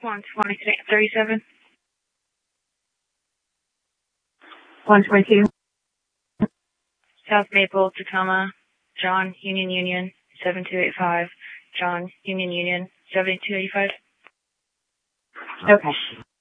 12337. 122. South Maple, Tacoma, John, Union, 7285. John, Union, 7285. Okay.